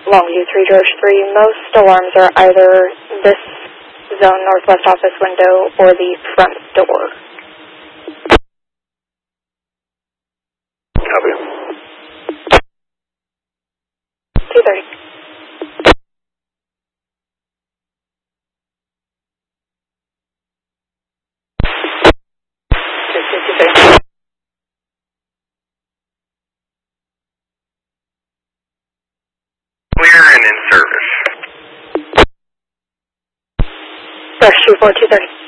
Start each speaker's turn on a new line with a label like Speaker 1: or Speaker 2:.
Speaker 1: Longview 3 George 3. Most alarms are either this zone northwest office window or the front door.
Speaker 2: Copy.
Speaker 1: 230.
Speaker 2: Clear and in service.
Speaker 1: Brush 24, 230.